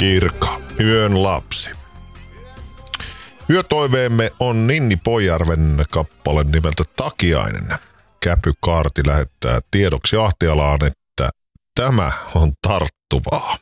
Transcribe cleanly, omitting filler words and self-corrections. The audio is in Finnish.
Kirka, yön lapsi. Yötoiveemme on Ninni Pojärven kappale nimeltä Takiainen. Käpy Kaarti lähettää tiedoksi Ahtialaan, että tämä on tarttuvaa.